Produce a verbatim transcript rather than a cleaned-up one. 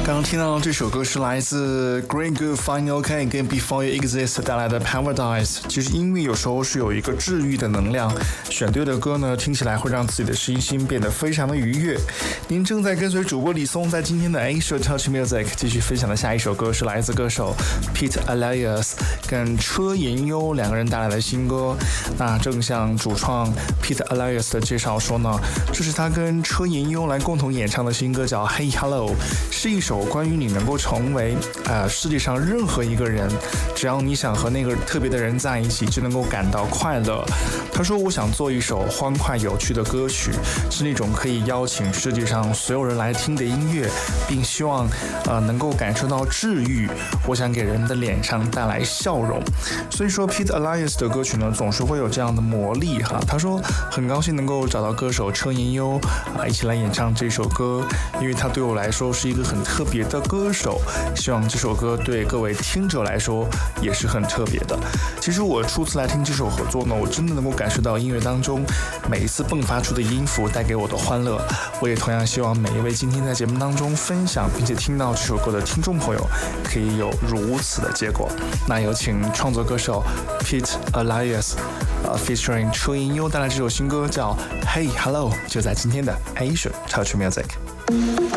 刚刚听到这首歌是来自 Great Good Fine OK 跟 Before You Exist 带来的 Paradise。其实音乐有时候是有一个治愈的能量，选对的歌呢，听起来会让自己的身心变得非常的愉悦。您正在跟随主播李松在今天的 Asia Touch Music 继续分享的下一首歌是来自歌手 Pete Elias 跟车妍优两个人带来的新歌。那正像主创 Pete Elias 的介绍说呢，这是他跟车妍优来共同演唱的新歌，叫 Hey Hello， 是一首关于你能够成为呃世界上任何一个人，只要你想和那个特别的人在一起，就能够感到快乐。他说，我想做一首欢快有趣的歌曲，是那种可以邀请世界上所有人来听的音乐，并希望呃能够感受到治愈。我想给人的脸上带来笑容。所以说 Pete Elias 的歌曲呢，总是会有这样的魔力哈。他说很高兴能够找到歌手车妍优啊一起来演唱这首歌，因为他对我来说是一个很特别的歌手，希望这首歌对各位听者来说也是很特别的。其实我初次来听这首合作呢，我真的能够感受到音乐当中每一次迸发出的音符带给我的欢乐。我也同样希望每一位今天在节目当中分享并且听到这首歌的听众朋友可以有如此的结果。那有请创作歌手 Pete Elias 呃 featuring 车妍优带来这首新歌叫 Hey Hello， 就在今天的 Asia Touch Music。